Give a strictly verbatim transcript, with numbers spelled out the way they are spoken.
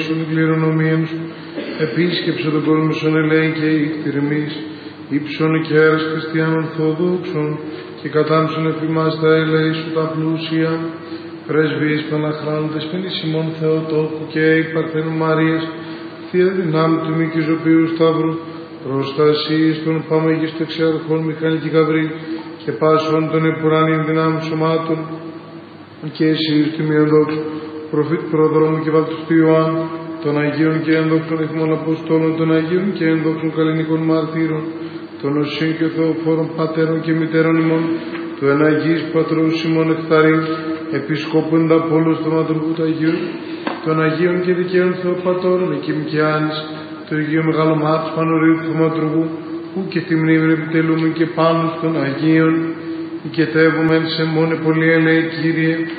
Σου κληρονομίαν σου, επίσκεψε τον κόσμο σου, ελέη και ηκτηριμής, ύψων και αέρας χριστιανών Ορθοδόξων, και κατάμψον επί μας τα ελέη σου τα πλούσια, πρεσβείες Παναχράντες, πενήσιμων Θεοτόκου και εκ Παρθένου Μαρίας, θεία δυνάμει του Μικηζοποιού Σταύρου, προστασίες των Παμεγιστών Εξαρχών Μιχαήλ και Γαβρίλ, και πάσων των επουράνιων δυνάμεων σωμάτων, και εσείς του μειοδόξου προφήτ προδρόμου και βαπτιστού Ιωάννου, των Αγίων και ενδόξων εχμών Αποστόλων, των Αγίων και ενδόξων καλλινικών μαρτύρων, των Οσίων και Θεοφόρων πατέρων και μητέρων ημών, του εναγής πατρός Σιμών Εκταρίου, επισκόπου ενταπόλου στοματουργού του Αγίου, των Αγίων και δικαίων Θεοπατώρων Εκείμ και Άνης, του Αγίου Μεγαλομάτου Πανορίου του Θωματουργού, που και τη μνήμη επιτελούμε και πάνω των Αγίων, οικετεύουμε σε μόνε πολύ ελέη Κύριε.